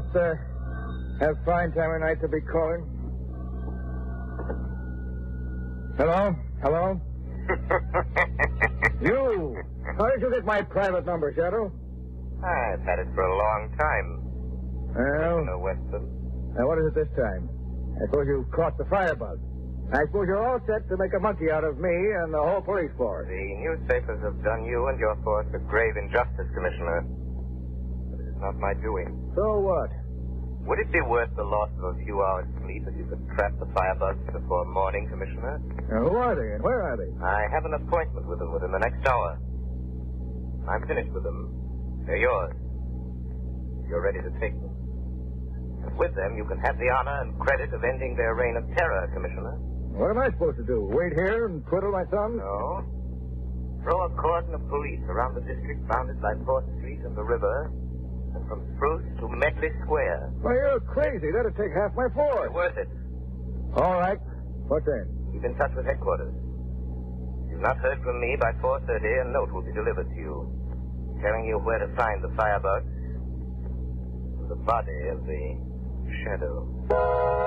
have fine time of night to be calling. Hello? Hello? You! How did you get my private number, Shadow? I've had it for a long time. Well, Commissioner Weston. what is it this time? I suppose you caught the firebug. I suppose you're all set to make a monkey out of me and the whole police force. The newspapers have done you and your force a grave injustice, Commissioner. But it is not my doing. So what? Would it be worth the loss of a few hours' sleep if you could trap the firebugs before morning, Commissioner? Now, who are they and where are they? I have an appointment with them within the next hour. I'm finished with them. They're yours. You're ready to take them. And with them, you can have the honor and credit of ending their reign of terror, Commissioner. What am I supposed to do? Wait here and twiddle my thumbs? No. Throw a cordon of police around the district bounded by 4th Street and the river, and from Spruce to Medley Square. Why, you're crazy. That'd take half my force. It's worth it. All right. What then? Keep in touch with headquarters. If you've not heard from me by 4:30, a note will be delivered to you, telling you where to find the firebugs and the body of the Shadow.